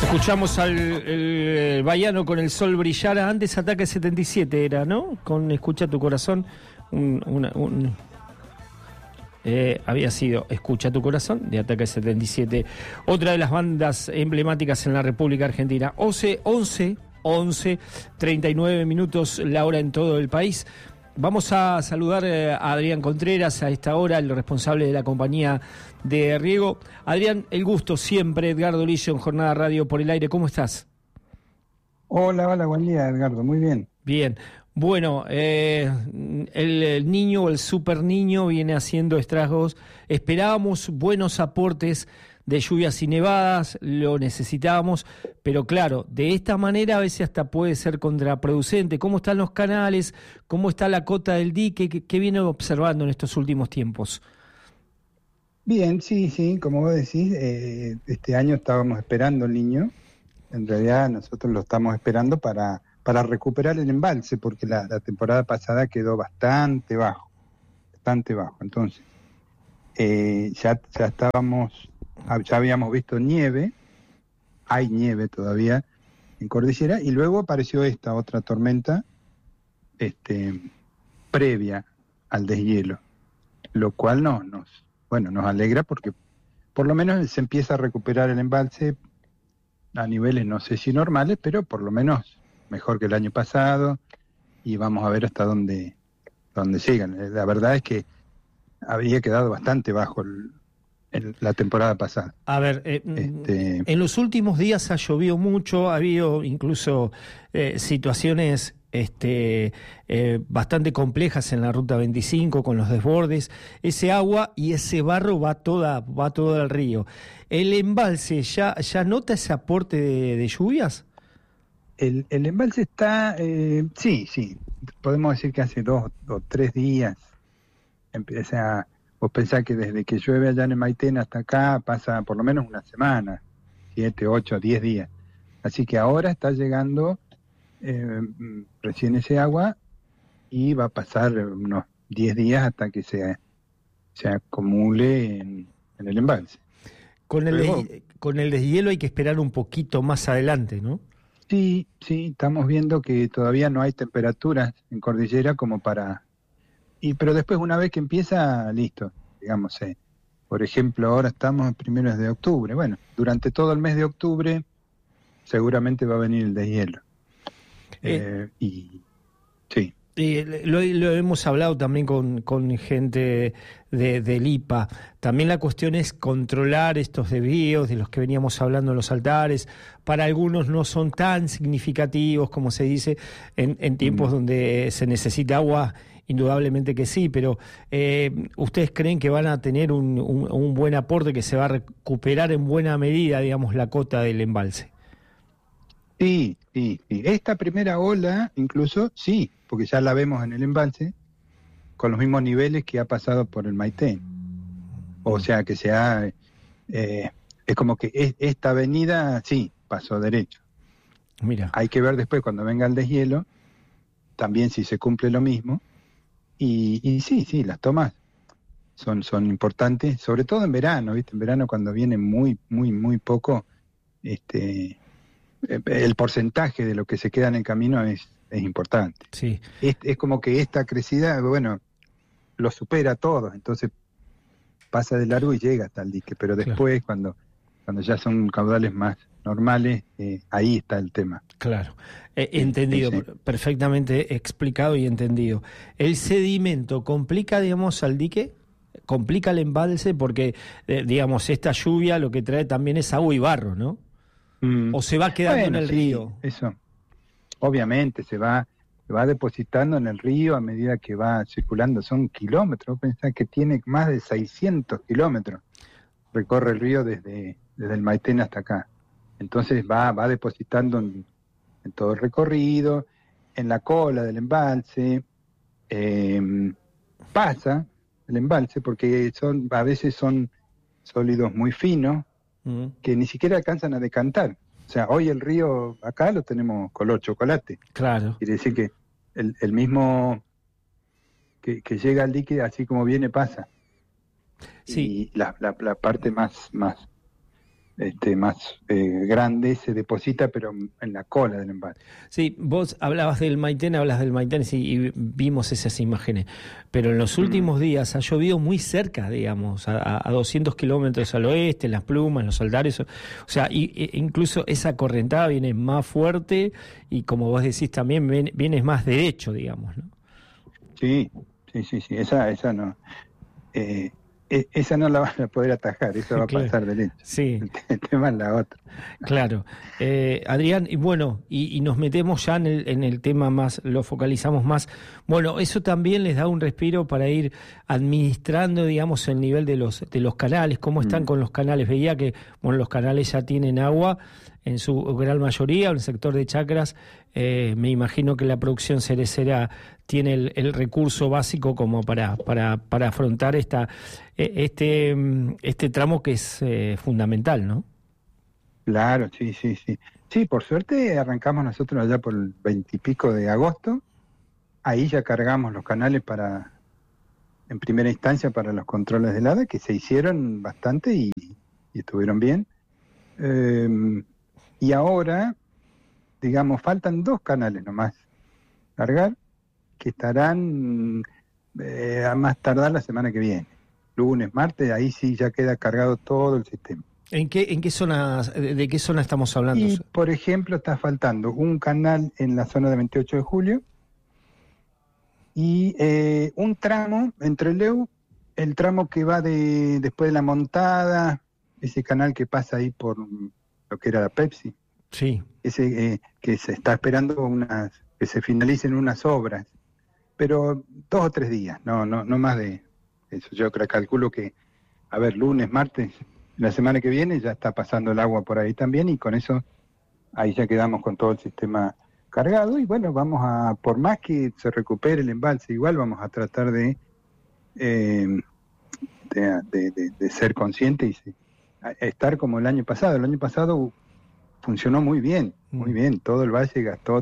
Escuchamos al el Baiano con El Sol Brillara. Antes Ataque 77 era, ¿no? Con Escucha tu Corazón. Había sido Escucha tu Corazón de Ataque 77. Otra de las bandas emblemáticas en la República Argentina. 11, 39 minutos la hora en todo el país. Vamos a saludar a Adrián Contreras a esta hora, el responsable de la compañía de riego. Adrián, el gusto siempre, Edgardo Lillo en Jornada Radio por el Aire. ¿Cómo estás? Hola, buen día, Edgardo, muy bien. Bien. Bueno, el niño o el super niño viene haciendo estragos. Esperábamos buenos aportes de lluvias y nevadas, lo necesitábamos, pero claro, de esta manera a veces hasta puede ser contraproducente. ¿Cómo están los canales? ¿Cómo está la cota del dique? ¿Qué viene observando en estos últimos tiempos? Bien, sí, como vos decís, este año estábamos esperando el niño. En realidad nosotros lo estamos esperando para recuperar el embalse, porque la temporada pasada quedó bastante bajo. Entonces, ya habíamos visto nieve, hay nieve todavía en Cordillera, y luego apareció esta otra tormenta previa al deshielo, lo cual nos alegra porque por lo menos se empieza a recuperar el embalse a niveles no sé si normales, pero por lo menos mejor que el año pasado, y vamos a ver hasta dónde llegan. La verdad es que había quedado bastante bajo en la temporada pasada. A ver, en los últimos días ha llovido mucho, ha habido incluso situaciones bastante complejas en la Ruta 25 con los desbordes. Ese agua y ese barro va todo al río. ¿El embalse ya nota ese aporte de lluvias? El embalse está, sí, podemos decir que hace 2 o 3 días empieza. Vos pensás que desde que llueve allá en el Maitén hasta acá pasa por lo menos una semana, 7, 8, 10 días. Así que ahora está llegando recién ese agua y va a pasar unos 10 días hasta que se acumule en el embalse. Con el deshielo hay que esperar un poquito más adelante, ¿no? Sí, estamos viendo que todavía no hay temperaturas en Cordillera como para... pero después, una vez que empieza, listo, digamos, por ejemplo, ahora estamos en primeros de octubre. Bueno, durante todo el mes de octubre seguramente va a venir el deshielo. Sí. Lo hemos hablado también con gente del IPA. También la cuestión es controlar estos desvíos de los que veníamos hablando en los altares. Para algunos no son tan significativos como se dice en tiempos donde se necesita agua. Indudablemente que sí, pero ¿ustedes creen que van a tener un buen aporte, que se va a recuperar en buena medida, digamos, la cota del embalse? Sí. Esta primera ola, incluso, sí, porque ya la vemos en el embalse, con los mismos niveles que ha pasado por el Maitén. O sea que es como que esta avenida, sí, pasó derecho. Mira. Hay que ver después, cuando venga el deshielo, también si se cumple lo mismo. Y sí, las tomas son importantes, sobre todo en verano, ¿viste? En verano, cuando viene muy poco, el porcentaje de lo que se queda en el camino es importante. Sí. Es como que esta crecida, bueno, lo supera a todos, entonces pasa de largo y llega hasta el dique, pero después, claro, cuando ya son caudales más normales, ahí está el tema. Claro, entendido, sí. Perfectamente explicado y entendido. ¿El sedimento complica, digamos, al dique? ¿Complica el embalse? Porque, digamos, esta lluvia lo que trae también es agua y barro, ¿no? ¿O se va quedando en el río? Eso, obviamente, se va depositando en el río a medida que va circulando. Son kilómetros, pensá que tiene más de 600 kilómetros. Recorre el río desde el Maitén hasta acá. Entonces va depositando en todo el recorrido, en la cola del embalse, pasa el embalse porque a veces son sólidos muy finos que ni siquiera alcanzan a decantar. O sea, hoy el río acá lo tenemos color chocolate. Claro. Quiere decir que el mismo que llega al dique, así como viene, pasa. Sí. Y la parte más más grande se deposita, pero en la cola del embalse. Sí, vos hablabas del Maitén, hablas del Maitén, sí, y vimos esas imágenes, pero en los últimos días ha llovido muy cerca, digamos, a 200 kilómetros al oeste, en Las Plumas, en los Saldares, o sea, incluso esa correntada viene más fuerte y como vos decís también viene más derecho, digamos, ¿no? Sí, esa no. Esa no la van a poder atajar, esa va a Claro, pasar derecho. sí. El tema es la otra. Claro. Adrián, y bueno, y nos metemos ya en el tema más, lo focalizamos más. Bueno, eso también les da un respiro para ir administrando, digamos, el nivel de los canales, cómo están con los canales. Veía que, bueno, los canales ya tienen agua en su gran mayoría, en el sector de Chacras, me imagino que la producción cerecera tiene el recurso básico como para afrontar este tramo que es fundamental, ¿no? Claro, sí. Sí, por suerte arrancamos nosotros allá por el 20 y pico de agosto. Ahí ya cargamos los canales en primera instancia para los controles de helada, que se hicieron bastante y estuvieron bien. Y ahora, digamos, faltan 2 canales nomás cargar, que estarán a más tardar la semana que viene. Lunes, martes, ahí sí ya queda cargado todo el sistema. ¿En qué zonas, de qué zona estamos hablando? Y, por ejemplo, está faltando un canal en la zona de 28 de julio y un tramo entre el tramo que va después de la Montada, ese canal que pasa ahí por lo que era la Pepsi. Sí. Ese que se está esperando que se finalicen unas obras, pero 2 o 3 días, no más de eso. Yo calculo que, a ver, lunes, martes, la semana que viene ya está pasando el agua por ahí también y con eso ahí ya quedamos con todo el sistema cargado y bueno, por más que se recupere el embalse, igual vamos a tratar de ser conscientes y estar como el año pasado. El año pasado funcionó muy bien, todo el valle gastó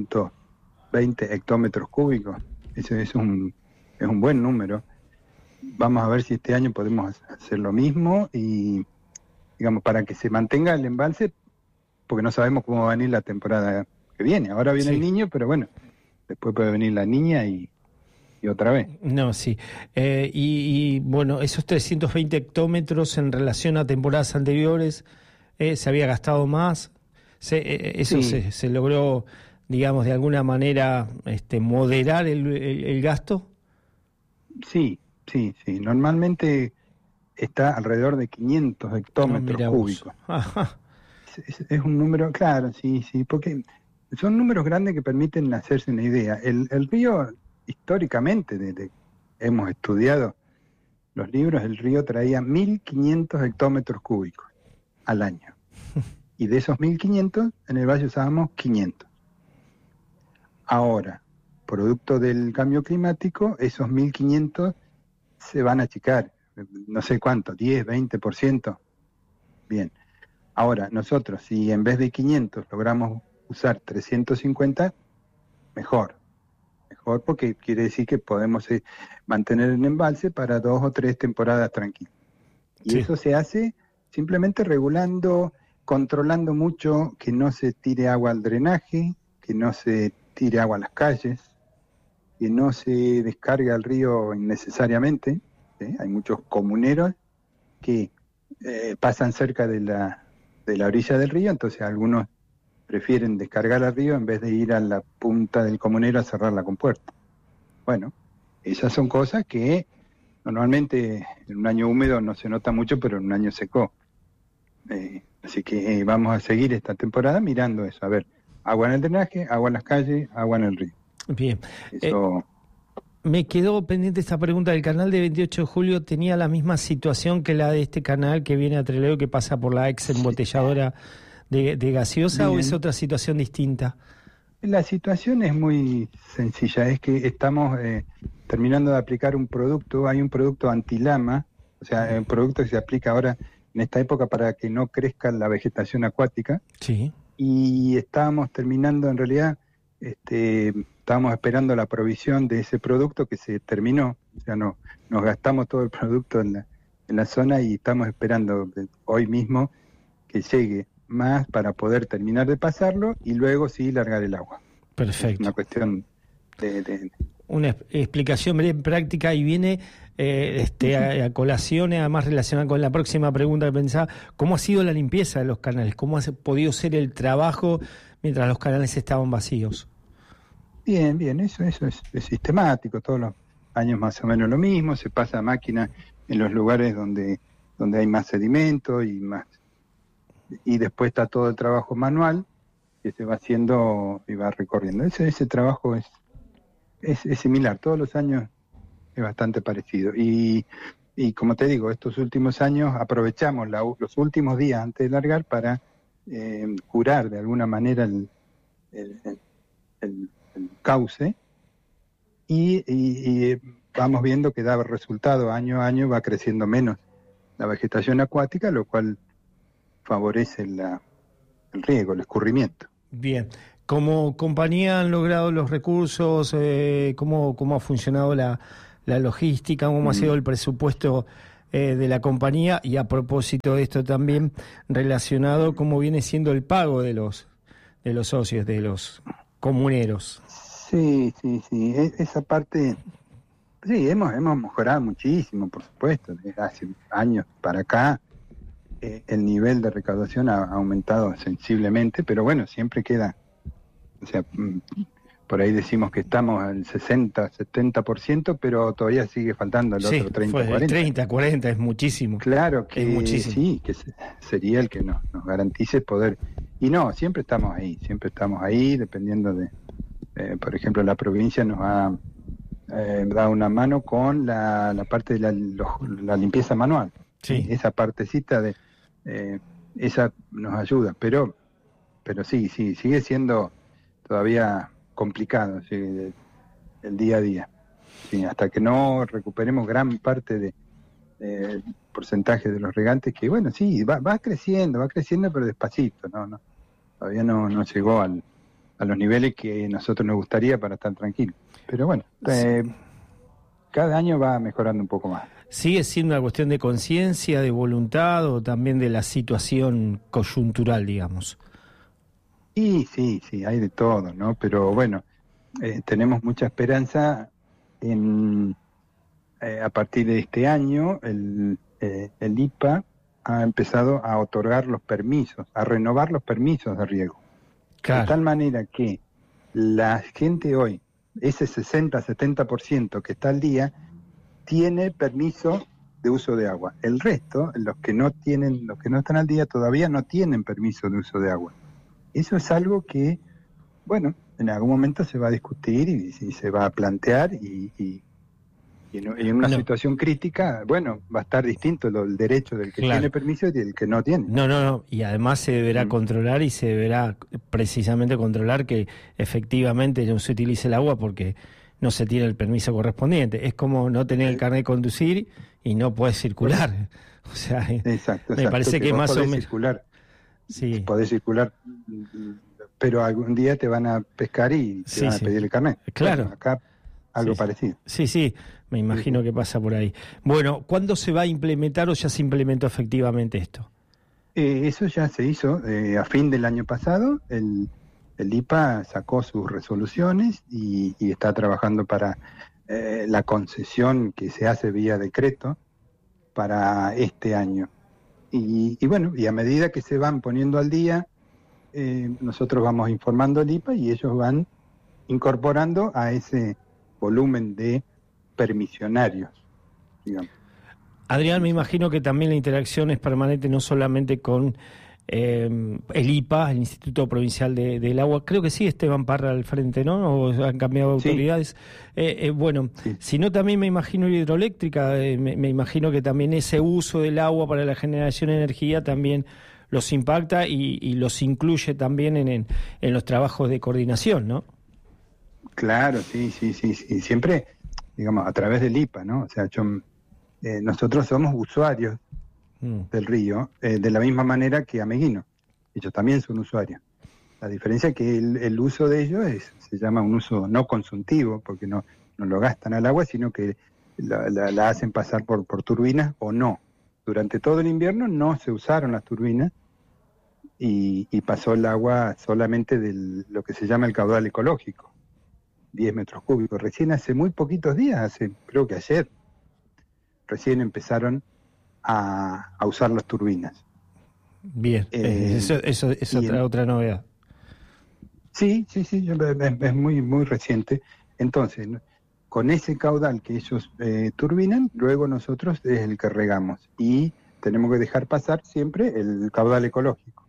320 hectómetros cúbicos, ese es un buen número. Vamos a ver si este año podemos hacer lo mismo y, digamos, para que se mantenga el embalse, porque no sabemos cómo va a venir la temporada que viene. Ahora viene el niño, pero bueno, después puede venir la niña y otra vez. No, sí. Y bueno, esos 320 hectómetros en relación a temporadas anteriores, ¿se había gastado más? ¿Se logró, digamos, de alguna manera moderar el gasto? Sí. Normalmente está alrededor de 500 hectómetros cúbicos. Ajá. Es un número, claro, sí, porque son números grandes que permiten hacerse una idea. El río, históricamente, hemos estudiado los libros, el río traía 1.500 hectómetros cúbicos al año. Y de esos 1.500, en el valle usábamos 500. Ahora, producto del cambio climático, esos 1.500 se van a achicar, no sé cuánto, 10, 20%. Bien. Ahora, nosotros, si en vez de 500 logramos usar 350, mejor porque quiere decir que podemos mantener el embalse para 2 o 3 temporadas tranquilas. Y eso se hace simplemente regulando, controlando mucho que no se tire agua al drenaje, que no se tire agua a las calles, que no se descargue al río innecesariamente. Hay muchos comuneros que pasan cerca de la orilla del río, entonces algunos prefieren descargar al río en vez de ir a la punta del comunero a cerrar la compuerta. Bueno, esas son cosas que normalmente en un año húmedo no se nota mucho, pero en un año seco. Así que vamos a seguir esta temporada mirando eso. A ver, agua en el drenaje, agua en las calles, agua en el río. Bien. Eso... Me quedó pendiente esta pregunta. ¿El canal de 28 de julio tenía la misma situación que la de este canal que viene a Trelew, que pasa por la ex embotelladora de gaseosa? Bien. ¿O es otra situación distinta? La situación es muy sencilla. Es que estamos terminando de aplicar un producto. Hay un producto antilama, o sea, un producto que se aplica ahora en esta época para que no crezca la vegetación acuática. Sí. Y estábamos terminando, en realidad, estábamos esperando la provisión de ese producto que se terminó. O sea, nos gastamos todo el producto en la zona y estamos esperando hoy mismo que llegue más para poder terminar de pasarlo y luego sí largar el agua. Perfecto. Es una cuestión de una explicación bien práctica y viene a colación, además relacionada con la próxima pregunta que pensaba, ¿cómo ha sido la limpieza de los canales? ¿Cómo ha podido ser el trabajo mientras los canales estaban vacíos? Bien, eso es sistemático, todos los años más o menos lo mismo, se pasa máquina en los lugares donde hay más sedimento y después está todo el trabajo manual que se va haciendo y va recorriendo. Ese trabajo es similar, todos los años es bastante parecido. Y como te digo, estos últimos años aprovechamos los últimos días antes de largar para curar de alguna manera el cauce y vamos viendo que da resultado año a año, va creciendo menos la vegetación acuática, lo cual favorece el riego, el escurrimiento. Bien. ¿Como compañía han logrado los recursos? ¿Cómo ha funcionado la logística? ¿Cómo ha sido el presupuesto de la compañía? Y a propósito de esto también relacionado, ¿cómo viene siendo el pago de los socios, de los comuneros? Sí. Esa parte, sí, hemos mejorado muchísimo, por supuesto. Desde hace años para acá, el nivel de recaudación ha aumentado sensiblemente, pero bueno, siempre queda, o sea, por ahí decimos que estamos al 60-70%, pero todavía sigue faltando el otro 30-40%. El 30-40 es muchísimo. Claro que es muchísimo. Sí, que sería el que nos garantice poder. Y no, siempre estamos ahí, dependiendo de, por ejemplo, la provincia nos ha dado una mano con la parte de la limpieza manual. Sí. Esa partecita esa nos ayuda, pero sí, sigue siendo todavía complicado, ¿sí? El día a día. Sí, hasta que no recuperemos gran parte de porcentaje de los regantes, que bueno, sí, va creciendo, pero despacito, no todavía no llegó a los niveles que nosotros nos gustaría para estar tranquilos. Pero bueno, cada año va mejorando un poco más. ¿Sigue siendo una cuestión de conciencia, de voluntad o también de la situación coyuntural, digamos? Y sí, hay de todo, ¿no? Pero bueno, tenemos mucha esperanza a partir de este año, el IPA ha empezado a otorgar los permisos, a renovar los permisos de riego. Claro. De tal manera que la gente hoy, ese 60-70% que está al día, tiene permiso de uso de agua. El resto, los que no están al día, todavía no tienen permiso de uso de agua. Eso es algo que, bueno, en algún momento se va a discutir y se va a plantear y en una situación crítica, bueno, va a estar distinto el derecho del que tiene permiso y del que no tiene. No, y además se deberá controlar y se deberá precisamente controlar que efectivamente no se utilice el agua porque no se tiene el permiso correspondiente. Es como no tener el carnet de conducir y no puedes circular. O sea, exacto, me parece que más o menos... circular. Sí. Podés circular, pero algún día te van a pescar y te van a pedir el carnet. Claro. Bueno, acá algo parecido. Sí, me imagino que pasa por ahí. Bueno, ¿cuándo se va a implementar o ya se implementó efectivamente esto? Eso ya se hizo a fin del año pasado. El IPA sacó sus resoluciones y está trabajando para la concesión que se hace vía decreto para este año. Y bueno, y a medida que se van poniendo al día, nosotros vamos informando al IPA y ellos van incorporando a ese volumen de permisionarios, digamos. Adrián, me imagino que también la interacción es permanente no solamente con el IPA, el Instituto Provincial del Agua, creo que sí, Esteban Parra al frente, ¿no? ¿O han cambiado autoridades? Sino también me imagino hidroeléctrica, me imagino que también ese uso del agua para la generación de energía también los impacta y los incluye también en los trabajos de coordinación, ¿no? Claro, sí, siempre, digamos, a través del IPA, ¿no? O sea, nosotros somos usuarios del río, de la misma manera que Ameguino. Ellos también son usuarios. La diferencia es que el uso de ellos se llama un uso no consultivo, porque no lo gastan al agua, sino que la hacen pasar por turbinas o no. Durante todo el invierno no se usaron las turbinas y pasó el agua solamente de lo que se llama el caudal ecológico, 10 metros cúbicos. Recién hace muy poquitos días, creo que ayer, recién empezaron a usar las turbinas. Bien, eso es otra novedad. Sí, es muy, muy reciente. Entonces, con ese caudal que ellos turbinan, luego nosotros es el que regamos y tenemos que dejar pasar siempre el caudal ecológico.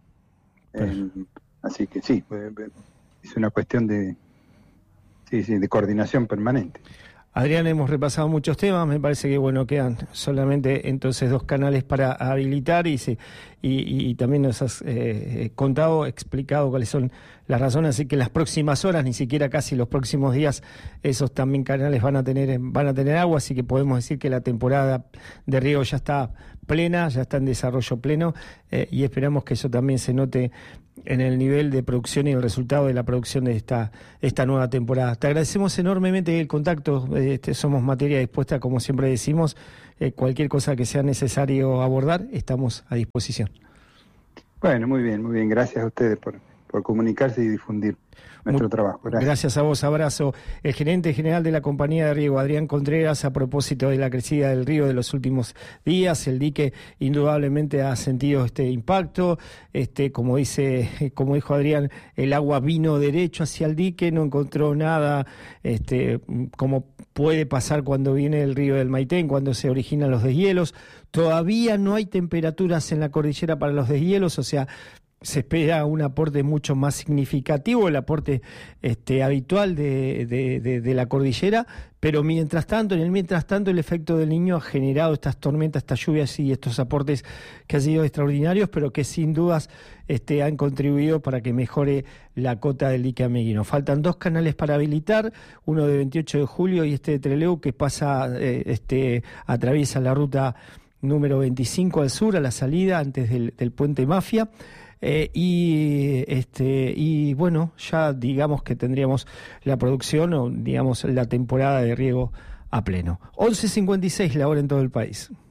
Así que sí, es una cuestión de coordinación permanente. Adrián, hemos repasado muchos temas, me parece que bueno, quedan solamente entonces 2 canales para habilitar y también nos has explicado cuáles son las razones, así que en las próximas horas, ni siquiera casi los próximos días, esos también canales van a tener agua, así que podemos decir que la temporada de riego ya está plena, ya está en desarrollo pleno y esperamos que eso también se note en el nivel de producción y el resultado de la producción de esta nueva temporada. Te agradecemos enormemente el contacto, somos materia dispuesta, como siempre decimos, cualquier cosa que sea necesario abordar, estamos a disposición. Bueno, muy bien, gracias a ustedes por comunicarse y difundir nuestro trabajo. Gracias a vos, abrazo. El gerente general de la compañía de riego, Adrián Contreras, a propósito de la crecida del río de los últimos días, el dique indudablemente ha sentido este impacto, como dijo Adrián, el agua vino derecho hacia el dique, no encontró nada, como puede pasar cuando viene el río del Maitén, cuando se originan los deshielos. Todavía no hay temperaturas en la cordillera para los deshielos, o sea, se espera un aporte mucho más significativo, el aporte habitual de la cordillera, pero en el mientras tanto el efecto del Niño ha generado estas tormentas, estas lluvias y estos aportes que han sido extraordinarios, pero que sin dudas han contribuido para que mejore la cota del dique Ameguino. Faltan 2 canales para habilitar, uno de 28 de julio y de Trelew, que pasa, atraviesa la ruta número 25 al sur, a la salida, antes del puente Mafia. Y bueno, ya digamos que tendríamos la producción o digamos la temporada de riego a pleno. 11:56 la hora en todo el país.